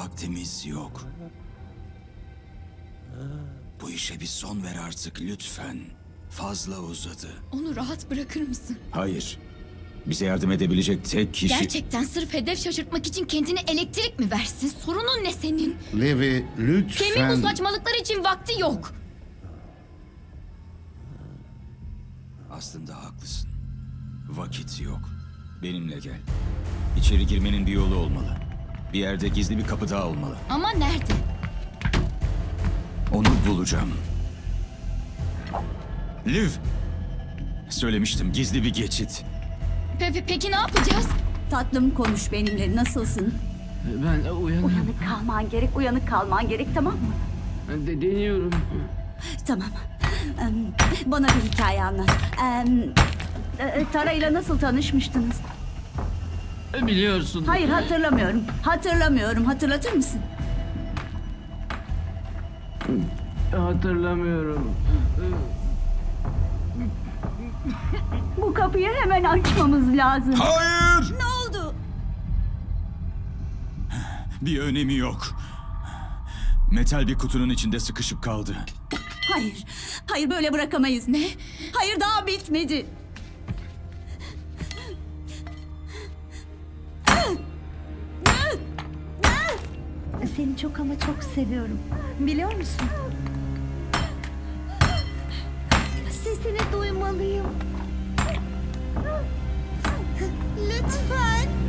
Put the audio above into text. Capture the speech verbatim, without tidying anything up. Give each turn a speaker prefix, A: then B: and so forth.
A: Vaktimiz yok. Bu işe bir son ver artık lütfen. Fazla uzadı.
B: Onu rahat bırakır mısın?
A: Hayır. Bize yardım edebilecek tek kişi...
B: Gerçekten sırf hedef şaşırtmak için kendine elektrik mi versin? Sorunun ne senin?
C: Levi lütfen.
B: Senin bu saçmalıklar için vakti yok.
A: Aslında haklısın. Vakit yok. Benimle gel. İçeri girmenin bir yolu olmalı. Bir yerde gizli bir kapı daha olmalı.
B: Ama nerede?
A: Onu bulacağım. Liv! Söylemiştim, gizli bir geçit.
B: Pe pe peki ne yapacağız?
D: Tatlım konuş benimle. Nasılsın?
E: Ben uyanıyorum.
D: Uyanık kalman gerek, uyanık kalman gerek, tamam mı?
E: De deniyorum.
D: Tamam. Em, Bana bir hikaye anlat. Em, e, Tara ile nasıl tanışmıştınız?
E: Biliyorsun.
D: Hayır, hatırlamıyorum. Hatırlamıyorum. Hatırlatır mısın?
E: Hatırlamıyorum.
D: Bu kapıyı hemen açmamız lazım.
A: Hayır!
D: Ne oldu?
A: Bir önemi yok. Metal bir kutunun içinde sıkışıp kaldı.
D: Hayır. Hayır, böyle bırakamayız. Ne? Hayır, daha bitmedi.
F: Seni çok ama çok seviyorum. Biliyor musun? Sesini duymalıyım. Lütfen.